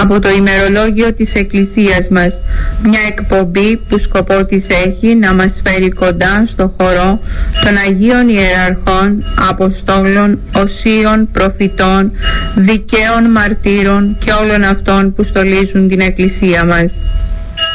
από το ημερολόγιο της Εκκλησίας μας, μια εκπομπή που σκοπό της έχει να μας φέρει κοντά στο χορό των Αγίων Ιεραρχών, Αποστόλων, Οσίων, Προφητών, Δικαίων Μαρτύρων και όλων αυτών που στολίζουν την Εκκλησία μας.